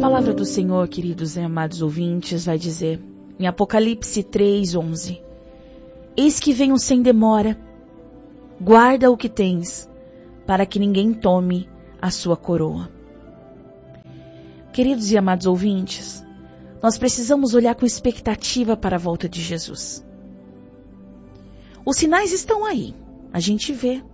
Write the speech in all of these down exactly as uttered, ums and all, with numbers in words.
palavra do Senhor, queridos e amados ouvintes, vai dizer em Apocalipse três, onze: Eis que venho sem demora, guarda o que tens, para que ninguém tome a sua coroa. Queridos e amados ouvintes, nós precisamos olhar com expectativa para a volta de Jesus. Os sinais estão aí, a gente vê.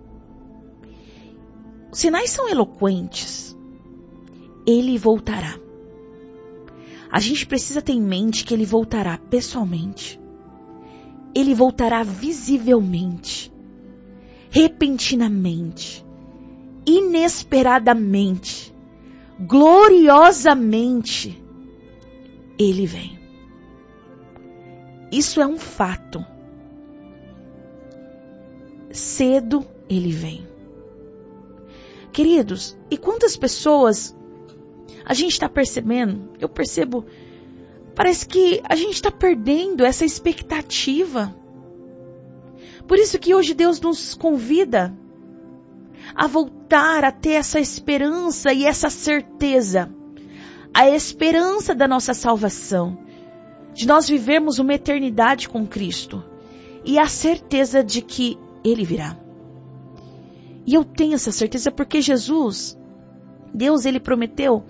Os sinais são eloquentes. Ele voltará. A gente precisa ter em mente que ele voltará pessoalmente. Ele voltará visivelmente, repentinamente, inesperadamente, gloriosamente. Ele vem. Isso é um fato. Cedo ele vem. Queridos, e quantas pessoas a gente está percebendo? Eu percebo, parece que a gente está perdendo essa expectativa. Por isso que hoje Deus nos convida a voltar a ter essa esperança e essa certeza. A esperança da nossa salvação, de nós vivermos uma eternidade com Cristo. E a certeza de que Ele virá. E eu tenho essa certeza porque Jesus, Deus, Ele prometeu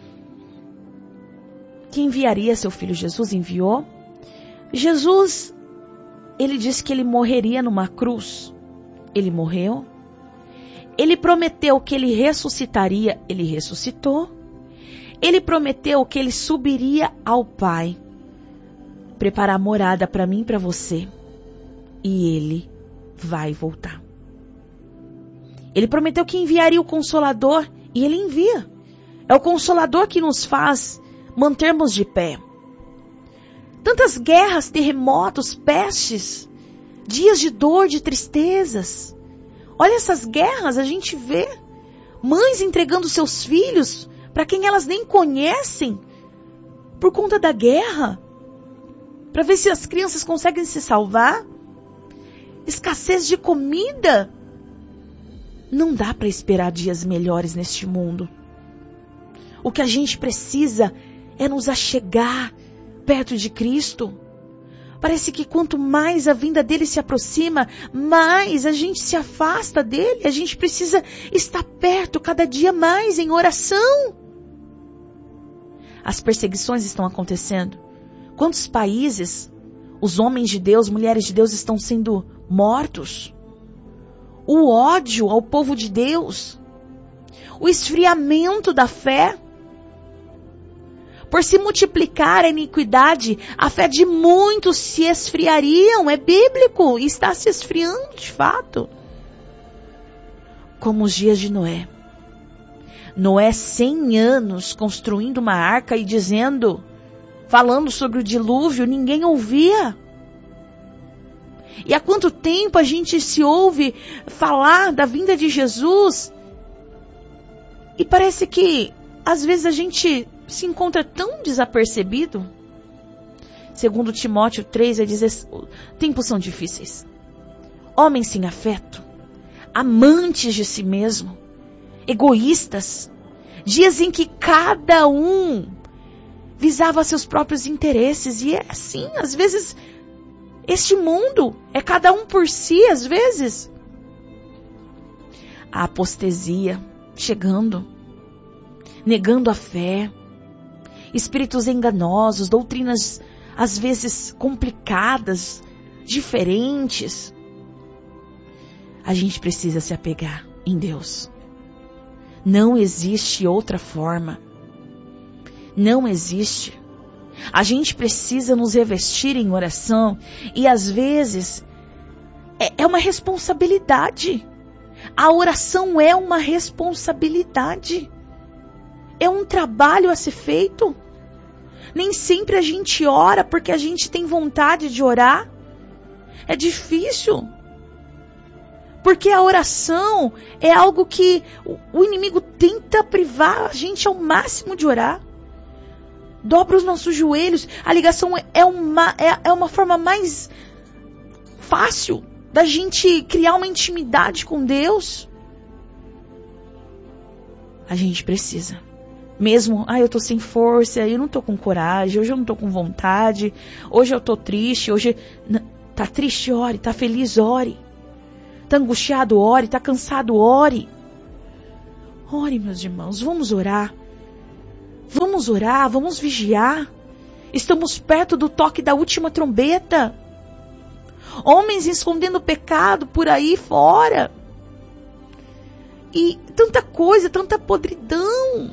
que enviaria seu Filho. Jesus enviou. Jesus, Ele disse que Ele morreria numa cruz. Ele morreu. Ele prometeu que Ele ressuscitaria. Ele ressuscitou. Ele prometeu que Ele subiria ao Pai, preparar morada para mim e para você. E Ele vai voltar. Ele prometeu que enviaria o Consolador, e Ele envia. É o Consolador que nos faz mantermos de pé. Tantas guerras, terremotos, pestes, dias de dor, de tristezas. Olha essas guerras, a gente vê mães entregando seus filhos para quem elas nem conhecem, por conta da guerra, para ver se as crianças conseguem se salvar. Escassez de comida. Não dá para esperar dias melhores neste mundo. O que a gente precisa é nos achegar perto de Cristo. Parece que quanto mais a vinda dele se aproxima, mais a gente se afasta dele. A gente precisa estar perto cada dia mais em oração. As perseguições estão acontecendo. Quantos países os homens de Deus, mulheres de Deus estão sendo mortos? O ódio ao povo de Deus. O esfriamento da fé. Por se multiplicar a iniquidade, a fé de muitos se esfriariam. É bíblico e está se esfriando de fato. Como os dias de Noé. Noé, cem anos construindo uma arca e dizendo, falando sobre o dilúvio, ninguém ouvia. E há quanto tempo a gente se ouve falar da vinda de Jesus? E parece que às vezes a gente se encontra tão desapercebido. Segundo Timóteo três, ele diz, tempos são difíceis. Homens sem afeto, amantes de si mesmo, egoístas, dias em que cada um visava seus próprios interesses. E é assim, às vezes, este mundo é cada um por si, às vezes. A apostasia chegando, negando a fé, espíritos enganosos, doutrinas às vezes complicadas, diferentes. A gente precisa se apegar em Deus. Não existe outra forma. Não existe. A gente precisa nos revestir em oração e às vezes é, é uma responsabilidade. A oração é uma responsabilidade. É um trabalho a ser feito. Nem sempre a gente ora porque a gente tem vontade de orar. É difícil. Porque a oração é algo que o inimigo tenta privar a gente ao máximo de orar. Dobra os nossos joelhos. A ligação é uma, é, é uma forma mais fácil da gente criar uma intimidade com Deus. A gente precisa Mesmo, ah, eu tô sem força, eu não tô com coragem, hoje eu não tô com vontade, hoje eu tô triste, hoje... Tá triste, ore, tá feliz, ore. Tá angustiado, ore, tá cansado, ore. Ore, meus irmãos, vamos orar. Vamos orar, vamos vigiar. Estamos perto do toque da última trombeta. Homens escondendo pecado por aí fora. E tanta coisa, tanta podridão.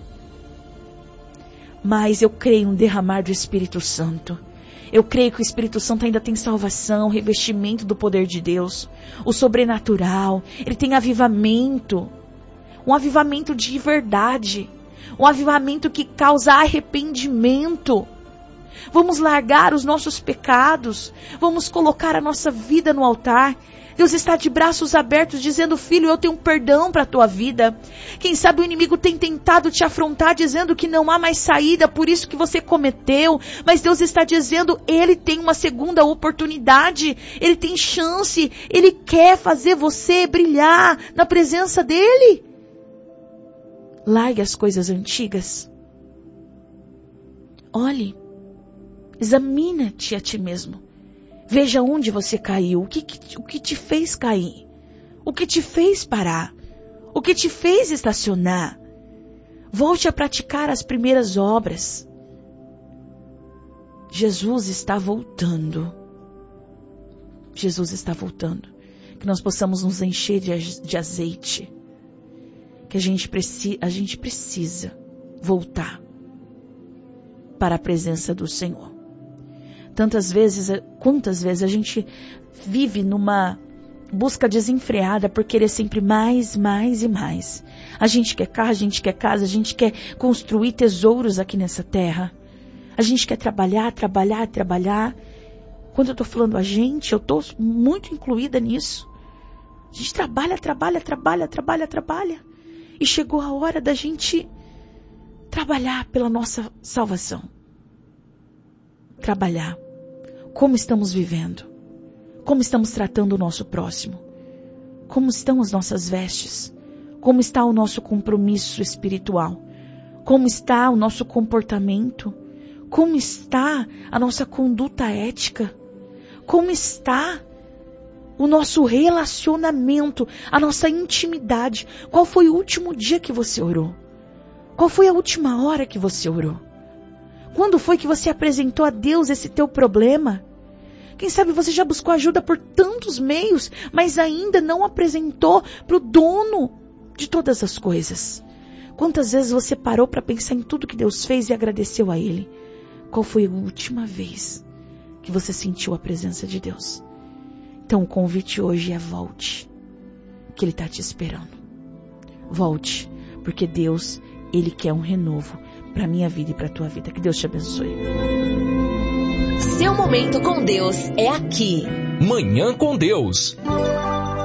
Mas eu creio no derramar do Espírito Santo. Eu creio que o Espírito Santo ainda tem salvação, revestimento do poder de Deus, o sobrenatural. Ele tem avivamento, um avivamento de verdade, um avivamento que causa arrependimento. Vamos largar os nossos pecados, vamos colocar a nossa vida no altar. Deus está de braços abertos dizendo, filho, eu tenho um perdão para a tua vida. Quem sabe o inimigo tem tentado te afrontar dizendo que não há mais saída, por isso que você cometeu. Mas Deus está dizendo, ele tem uma segunda oportunidade, ele tem chance, ele quer fazer você brilhar na presença dele. Largue as coisas antigas. Olhe, examina-te a ti mesmo. Veja onde você caiu, o que, o que te fez cair, o que te fez parar, o que te fez estacionar. Volte a praticar as primeiras obras. Jesus está voltando. Jesus está voltando. Que nós possamos nos encher de, de azeite. Que a gente, preci, a gente precisa voltar para a presença do Senhor. Tantas vezes, quantas vezes a gente vive numa busca desenfreada por querer sempre mais, mais e mais. A gente quer carro, a gente quer casa, a gente quer construir tesouros aqui nessa terra. A gente quer trabalhar, trabalhar, trabalhar. Quando eu estou falando a gente, eu estou muito incluída nisso. A gente trabalha, trabalha, trabalha, trabalha, trabalha. E chegou a hora da gente trabalhar pela nossa salvação. Trabalhar. Como estamos vivendo? Como estamos tratando o nosso próximo? Como estão as nossas vestes? Como está o nosso compromisso espiritual? Como está o nosso comportamento? Como está a nossa conduta ética? Como está o nosso relacionamento, a nossa intimidade? Qual foi o último dia que você orou? Qual foi a última hora que você orou? Quando foi que você apresentou a Deus esse teu problema? Quem sabe você já buscou ajuda por tantos meios, mas ainda não apresentou para o dono de todas as coisas. Quantas vezes você parou para pensar em tudo que Deus fez e agradeceu a Ele? Qual foi a última vez que você sentiu a presença de Deus? Então o convite hoje é volte, que Ele está te esperando. Volte, porque Deus, Ele quer um renovo para a minha vida e para a tua vida. Que Deus te abençoe. Seu momento com Deus é aqui. Manhã com Deus.